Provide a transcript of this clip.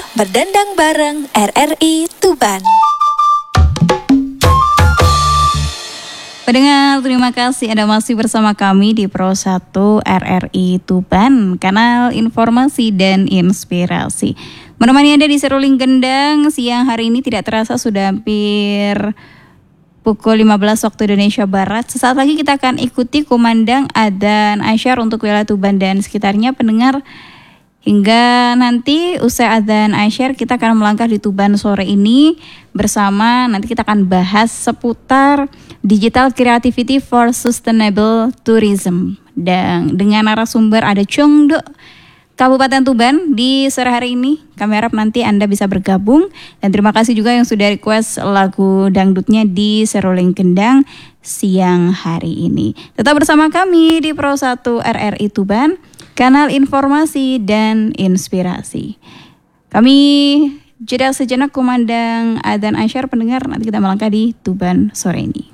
berdendang bareng RRI Tuban. Pendengar, terima kasih Anda masih bersama kami di Pro 1 RRI Tuban, kanal informasi dan inspirasi. Menemani Anda di Seruling Gendang siang hari ini tidak terasa sudah hampir pukul 15 waktu Indonesia Barat. Sesaat lagi kita akan ikuti kumandang adzan Asyar untuk wilayah Tuban dan sekitarnya. Pendengar, hingga nanti usai adzan Asyar kita akan melangkah di Tuban sore ini bersama. Nanti kita akan bahas seputar Digital Creativity for Sustainable Tourism. Dan dengan narasumber ada Congdo Kabupaten Tuban di sore hari ini. Kami harap nanti Anda bisa bergabung. Dan terima kasih juga yang sudah request lagu dangdutnya di Seruling Gendang siang hari ini. Tetap bersama kami di Pro 1 RRI Tuban, kanal informasi dan inspirasi. Kami jeda sejenak kumandang adzan Asyar. Pendengar, nanti kita melangkah di Tuban sore ini.